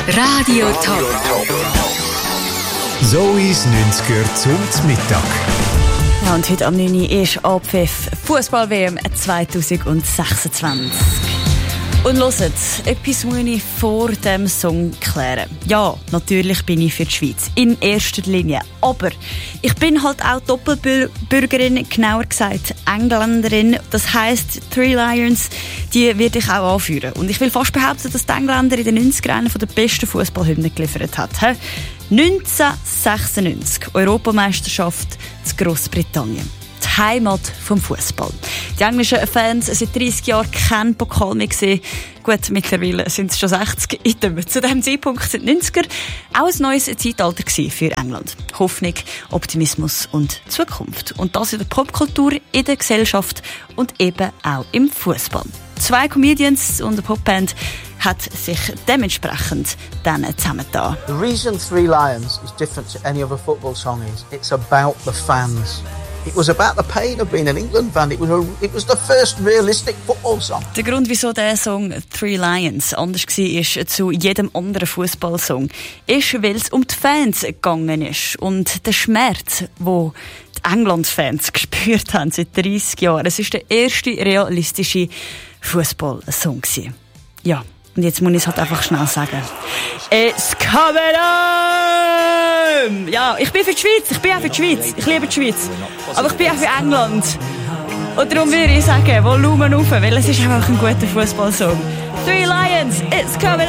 Radio Top. Zoe's 90er zum Mittag. Ja, und heute am 9. Uhr ist Abpfiff Fußball-WM 2026. Und hört, etwas muss ich vor dem Song klären. Ja, natürlich bin ich für die Schweiz. In erster Linie. Aber ich bin halt auch Doppelbürgerin, genauer gesagt Engländerin. Das heisst, Three Lions, die werde ich auch anführen. Und ich will fast behaupten, dass die Engländer in den 90ern einen der besten Fußballhymnen geliefert hat. 1996, Europameisterschaft in Grossbritannien. Die Heimat vom Fußball. Die englischen Fans seit 30 Jahren keinen Pokal mehr gesehen. Gut, mittlerweile sind es schon 60. Zu diesem Zeitpunkt sind die 90er auch ein neues Zeitalter für England. Hoffnung, Optimismus und Zukunft. Und das in der Popkultur, in der Gesellschaft und eben auch im Fußball. 2 Comedians und eine Popband hat sich dementsprechend dann zusammengetan. The reason Three Lions is different to any other football song is it's about the fans. It was about the pain of being an England fan. It was the first realistic football song. Der Grund, wieso der Song Three Lions anders war zu jedem anderen Fußballsong, ist, weil es um die Fans gegangen ist und der Schmerz, den die England-Fans gespürt haben seit 30 Jahren. Es war der erste realistische Fußballsong. Ja, und jetzt muss ich es halt einfach schnell sagen. It's coming home! Ja, ich bin für die Schweiz. Ich bin auch für die Schweiz. Ich liebe die Schweiz. Aber ich bin auch für England. Und darum würde ich sagen, Volumen rauf, weil es ist einfach ein guter Fußballsong. Three Lions, it's coming